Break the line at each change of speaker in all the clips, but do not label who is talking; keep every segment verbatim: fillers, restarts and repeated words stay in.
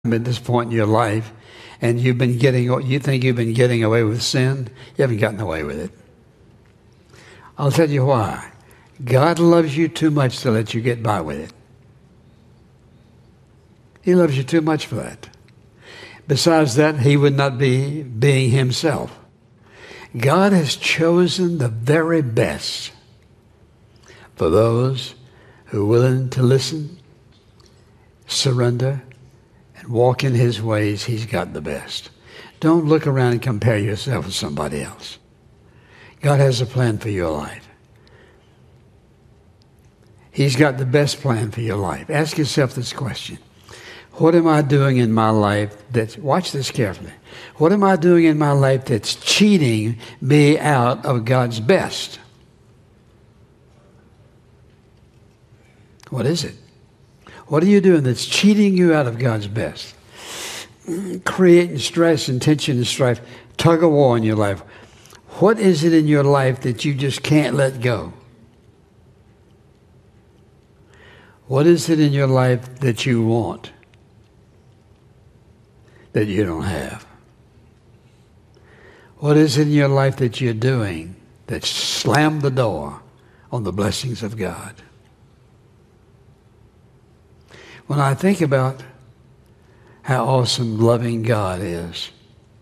at this point in your life, and you've been getting, you think you've been getting away with sin, you haven't gotten away with it. I'll tell you why. God loves you too much to let you get by with it. He loves you too much for that. Besides that, he would not be being himself. God has chosen the very best for those who are willing to listen, surrender, and walk in his ways. He's got the best. Don't look around and compare yourself with somebody else. God has a plan for your life. He's got the best plan for your life. Ask yourself this question. What am I doing in my life that's, watch this carefully, what am I doing in my life that's cheating me out of God's best? What is it? What are you doing that's cheating you out of God's best? Creating stress and tension and strife, tug of war in your life. What is it in your life that you just can't let go? What is it in your life that you want that you don't have? What is it in your life that you're doing that slammed the door on the blessings of God? When I think about how awesome loving God is,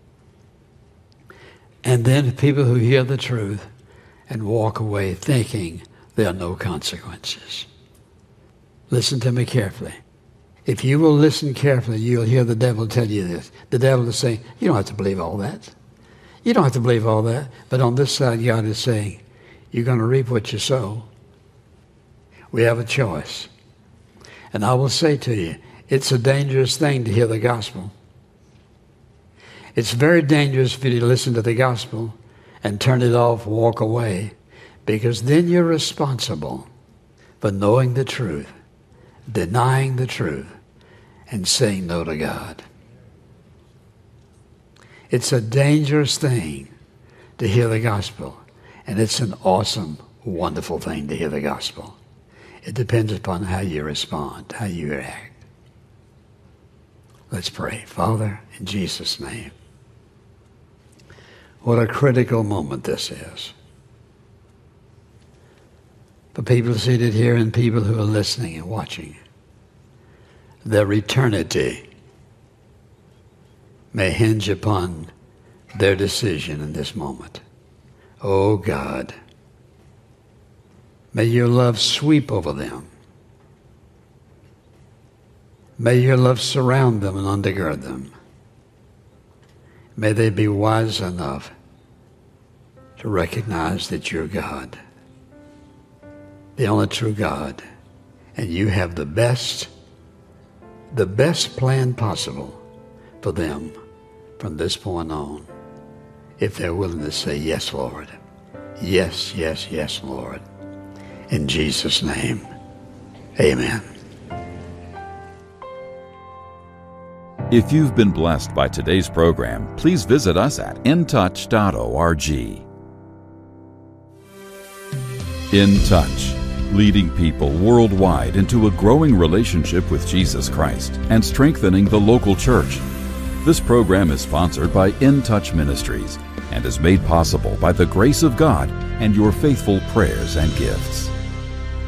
and then people who hear the truth and walk away thinking there are no consequences. Listen to me carefully. If you will listen carefully, you'll hear the devil tell you this. The devil is saying, you don't have to believe all that. You don't have to believe all that. But on this side, God is saying, you're going to reap what you sow. We have a choice. And I will say to you, it's a dangerous thing to hear the gospel. It's very dangerous for you to listen to the gospel and turn it off, walk away, because then you're responsible for knowing the truth, denying the truth, and saying no to God. It's a dangerous thing to hear the gospel, and it's an awesome, wonderful thing to hear the gospel. It depends upon how you respond, how you react. Let's pray. Father, in Jesus' name, what a critical moment this is. For people seated here and people who are listening and watching, their eternity may hinge upon their decision in this moment. Oh God, may your love sweep over them. May your love surround them and undergird them. May they be wise enough to recognize that you're God, the only true God, and you have the best, the best plan possible for them from this point on, if they're willing to say, yes, Lord. Yes, yes, yes, Lord. In Jesus' name, amen.
If you've been blessed by today's program, please visit us at in touch dot org. In Touch, leading people worldwide into a growing relationship with Jesus Christ and strengthening the local church. This program is sponsored by In Touch Ministries and is made possible by the grace of God and your faithful prayers and gifts.